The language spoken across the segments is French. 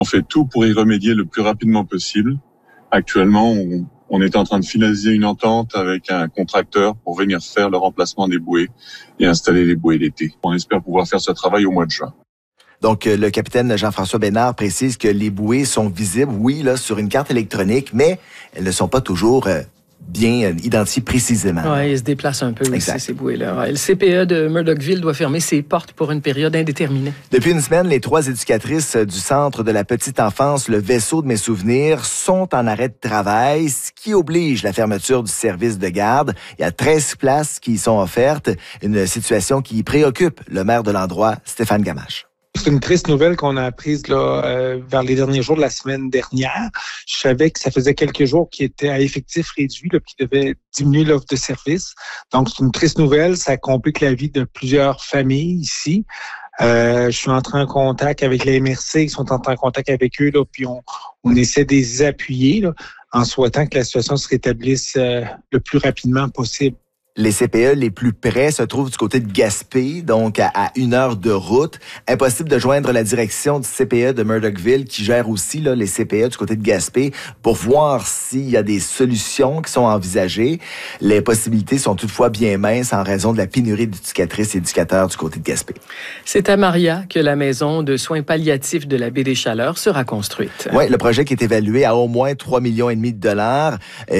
On fait tout pour y remédier le plus rapidement possible. Actuellement, on est en train de finaliser une entente avec un contracteur pour venir faire le remplacement des bouées et installer les bouées d'été. On espère pouvoir faire ce travail au mois de juin. Donc, le capitaine Jean-François Bénard précise que les bouées sont visibles, oui, là, sur une carte électronique, mais elles ne sont pas toujours bien identifiées précisément. Oui, ils se déplacent un peu aussi, ces bouées-là. Ouais, le CPE de Murdochville doit fermer ses portes pour une période indéterminée. Depuis une semaine, les 3 éducatrices du Centre de la petite enfance, le Vaisseau de mes souvenirs, sont en arrêt de travail, ce qui oblige la fermeture du service de garde. Il y a 13 places qui y sont offertes, une situation qui préoccupe le maire de l'endroit, Stéphane Gamache. C'est une triste nouvelle qu'on a apprise là, vers les derniers jours de la semaine dernière. Je savais que ça faisait quelques jours qu'il était à effectif réduit, là, puis qu'il devait diminuer l'offre de service. Donc, c'est une triste nouvelle. Ça complique la vie de plusieurs familles ici. Je suis entré en contact avec les MRC, ils sont entrés en contact avec eux, là, puis on essaie de les appuyer là, en souhaitant que la situation se rétablisse le plus rapidement possible. Les CPE les plus près se trouvent du côté de Gaspé, donc à 1 heure de route. Impossible de joindre la direction du CPE de Murdochville, qui gère aussi là, les CPE du côté de Gaspé, pour voir s'il y a des solutions qui sont envisagées. Les possibilités sont toutefois bien minces en raison de la pénurie d'éducatrices et éducateurs du côté de Gaspé. C'est à Maria que la maison de soins palliatifs de la baie des Chaleurs sera construite. Oui, le projet qui est évalué à au moins 3,5 millions de dollars.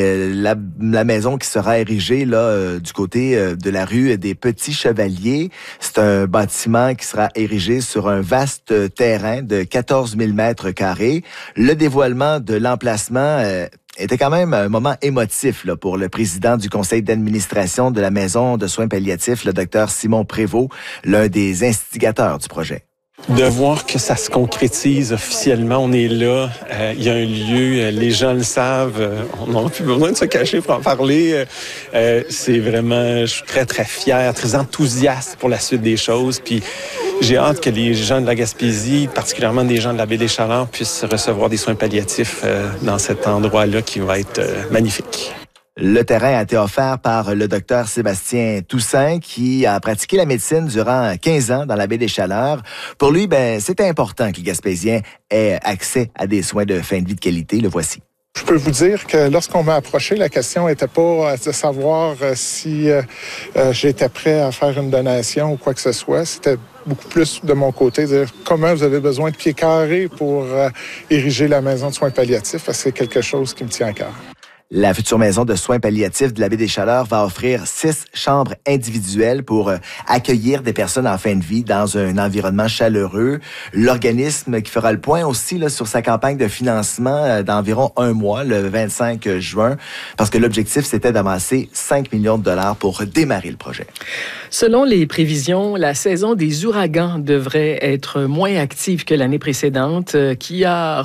La maison qui sera érigée là du côté de la rue des Petits Chevaliers. C'est un bâtiment qui sera érigé sur un vaste terrain de 14 000 mètres carrés. Le dévoilement de l'emplacement était quand même un moment émotif là, pour le président du conseil d'administration de la maison de soins palliatifs, le docteur Simon Prévost, l'un des instigateurs du projet. De voir que ça se concrétise officiellement, on est là, il y a un lieu, les gens le savent, on n'a plus besoin de se cacher pour en parler. C'est vraiment, je suis très, très fier, très enthousiaste pour la suite des choses. Puis j'ai hâte que les gens de la Gaspésie, particulièrement des gens de la baie des Chaleurs, puissent recevoir des soins palliatifs dans cet endroit-là qui va être magnifique. Le terrain a été offert par le docteur Sébastien Toussaint, qui a pratiqué la médecine durant 15 ans dans la baie des Chaleurs. Pour lui, c'était important que les Gaspésiens aient accès à des soins de fin de vie de qualité. Le voici. Je peux vous dire que lorsqu'on m'a approché, la question n'était pas de savoir si j'étais prêt à faire une donation ou quoi que ce soit. C'était beaucoup plus de mon côté, de dire comment vous avez besoin de pieds carrés pour ériger la maison de soins palliatifs, parce que c'est quelque chose qui me tient à cœur. La future maison de soins palliatifs de la baie des Chaleurs va offrir 6 chambres individuelles pour accueillir des personnes en fin de vie dans un environnement chaleureux. L'organisme qui fera le point aussi là, sur sa campagne de financement d'environ 1 mois, le 25 juin, parce que l'objectif, c'était d'amasser 5 millions de dollars pour démarrer le projet. Selon les prévisions, la saison des ouragans devrait être moins active que l'année précédente, qui a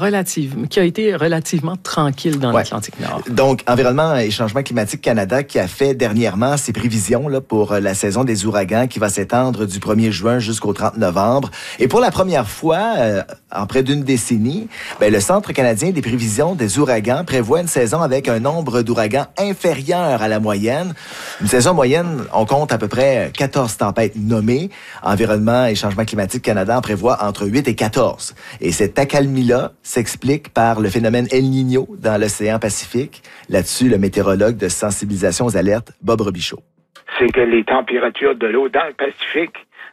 été relativement tranquille dans l'Atlantique Nord. Donc, Environnement et Changement climatique Canada qui a fait dernièrement ses prévisions là, pour la saison des ouragans qui va s'étendre du 1er juin jusqu'au 30 novembre. Et pour la première fois, en près d'une décennie, le Centre canadien des prévisions des ouragans prévoit une saison avec un nombre d'ouragans inférieur à la moyenne. Une saison moyenne, on compte à peu près 14 tempêtes nommées. Environnement et Changement climatique Canada en prévoit entre 8 et 14. Et cette accalmie-là s'explique par le phénomène El Niño dans l'océan Pacifique. Là-dessus, le météorologue de sensibilisation aux alertes, Bob Robichaud. C'est que les températures de l'eau dans le Pacifique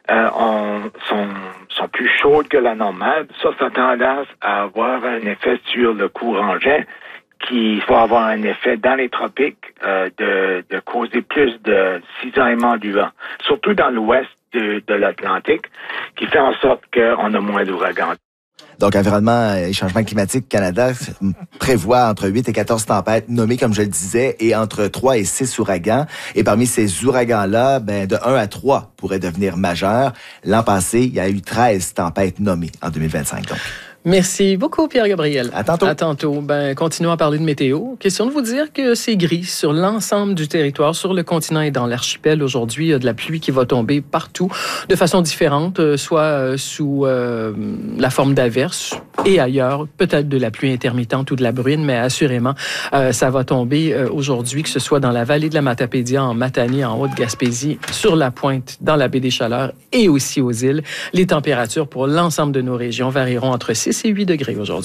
sont plus chaudes que la normale. Ça a tendance à avoir un effet sur le courant jet qui va avoir un effet dans les tropiques de causer plus de cisaillement du vent, surtout dans l'ouest de l'Atlantique, qui fait en sorte qu'on a moins d'ouragans. Donc, Environnement et Changement climatique Canada prévoit entre 8 et 14 tempêtes nommées, comme je le disais, et entre 3 et 6 ouragans. Et parmi ces ouragans-là, de 1 à 3 pourraient devenir majeurs. L'an passé, il y a eu 13 tempêtes nommées en 2025, donc. Merci beaucoup, Pierre-Gabriel. À tantôt. À tantôt. Continuons à parler de météo. Question de vous dire que c'est gris sur l'ensemble du territoire, sur le continent et dans l'archipel. Aujourd'hui, il y a de la pluie qui va tomber partout de façon différente, soit sous la forme d'averses et ailleurs, peut-être de la pluie intermittente ou de la bruine, mais assurément, ça va tomber aujourd'hui, que ce soit dans la vallée de la Matapédia, en Matanie, en Haute-Gaspésie, sur la pointe, dans la baie des Chaleurs et aussi aux îles. Les températures pour l'ensemble de nos régions varieront entre 6 c'est 8 degrés aujourd'hui.